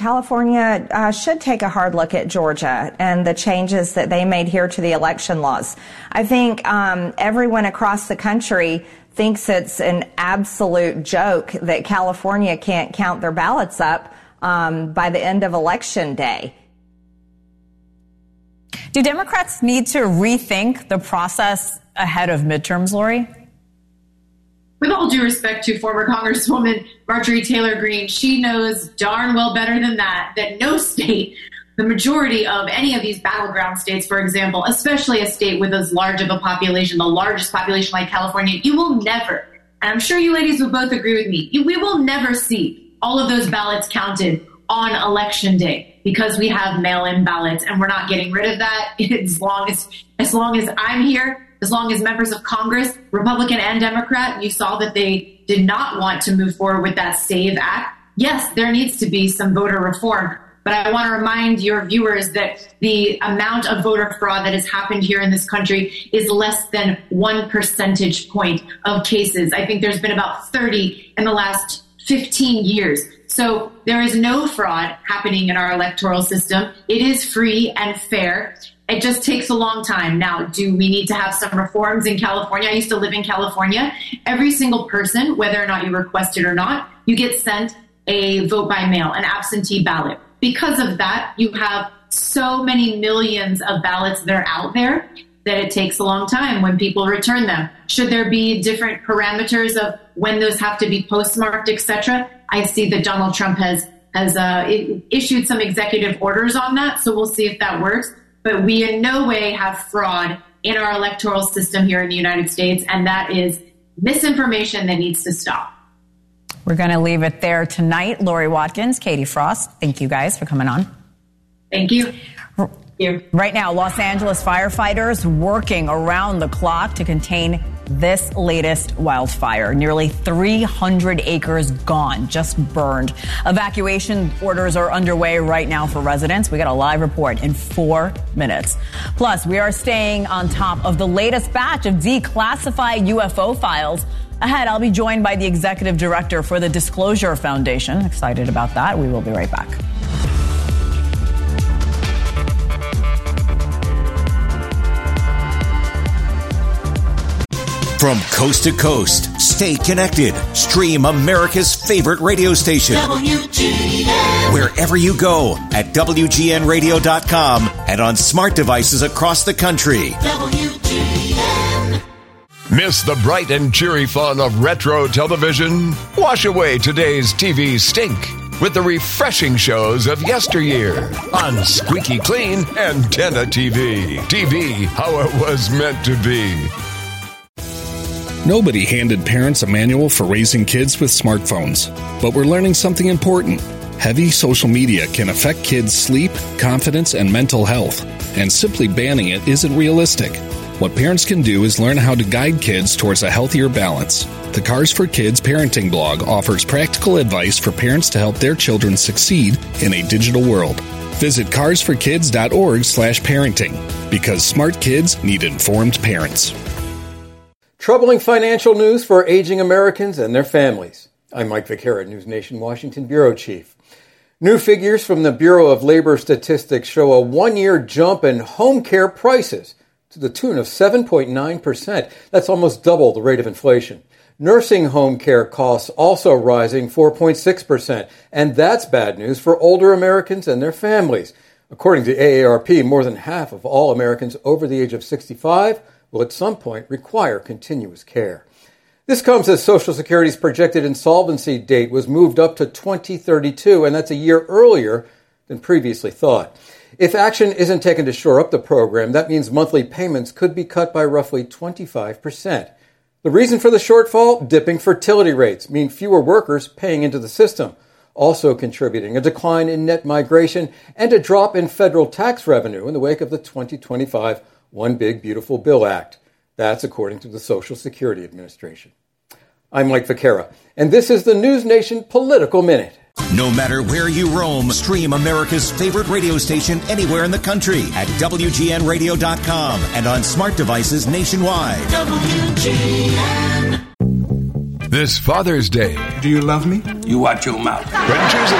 California should take a hard look at Georgia and the changes that they made here to the election laws. I think everyone across the country thinks it's an absolute joke that California can't count their ballots up by the end of Election Day. Do Democrats need to rethink the process ahead of midterms, Lori? With all due respect to former Congresswoman Marjorie Taylor Greene, she knows darn well better than that no state, the majority of any of these battleground states, for example, especially a state with as large of a population, the largest population like California, you will never, and I'm sure you ladies will both agree with me, we will never see all of those ballots counted on Election Day because we have mail-in ballots, and we're not getting rid of that as long as I'm here. As long as members of Congress, Republican and Democrat, you saw that they did not want to move forward with that SAVE Act. Yes, there needs to be some voter reform, but I want to remind your viewers that the amount of voter fraud that has happened here in this country is less than 1 percentage point of cases. I think there's been about 30 in the last 15 years. So there is no fraud happening in our electoral system. It is free and fair. It just takes a long time. Now, do we need to have some reforms in California? I used to live in California. Every single person, whether or not you request it or not, you get sent a vote by mail, an absentee ballot. Because of that, you have so many millions of ballots that are out there that it takes a long time when people return them. Should there be different parameters of when those have to be postmarked, etc.? I see that Donald Trump has issued some executive orders on that, so we'll see if that works. But we in no way have fraud in our electoral system here in the United States, and that is misinformation that needs to stop. We're going to leave it there tonight. Lori Watkins, Katie Frost, thank you guys for coming on. Thank you. Right now, Los Angeles firefighters working around the clock to contain this latest wildfire. Nearly 300 acres gone, just burned. Evacuation orders are underway right now for residents. We got a live report in 4 minutes. Plus, we are staying on top of the latest batch of declassified UFO files. Ahead, I'll be joined by the executive director for the Disclosure Foundation. Excited about that. We will be right back. From coast to coast, stay connected. Stream America's favorite radio station. WGN. Wherever you go at WGNradio.com and on smart devices across the country. WGN. Miss the bright and cheery fun of retro television? Wash away today's TV stink with the refreshing shows of yesteryear on Squeaky Clean Antenna TV. TV, how it was meant to be. Nobody handed parents a manual for raising kids with smartphones, but we're learning something important. Heavy social media can affect kids' sleep, confidence, and mental health, and simply banning it isn't realistic. What parents can do is learn how to guide kids towards a healthier balance. The Cars for Kids parenting blog offers practical advice for parents to help their children succeed in a digital world. Visit carsforkids.org/parenting, because smart kids need informed parents. Troubling financial news for aging Americans and their families. I'm Mike Vaquera, News Nation Washington Bureau Chief. New figures from the Bureau of Labor Statistics show a one-year jump in home care prices to the tune of 7.9%. That's almost double the rate of inflation. Nursing home care costs also rising 4.6%. And that's bad news for older Americans and their families. According to AARP, more than half of all Americans over the age of 65 will at some point require continuous care. This comes as Social Security's projected insolvency date was moved up to 2032, and that's a year earlier than previously thought. If action isn't taken to shore up the program, that means monthly payments could be cut by roughly 25%. The reason for the shortfall? Dipping fertility rates mean fewer workers paying into the system, also contributing a decline in net migration and a drop in federal tax revenue in the wake of the 2025 One Big Beautiful Bill Act. That's according to the Social Security Administration. I'm Mike Vaquera, and this is the News Nation Political Minute. No matter where you roam, stream America's favorite radio station anywhere in the country at WGNradio.com and on smart devices nationwide. WGN. This Father's Day. Do you love me? You watch your mouth. When choosing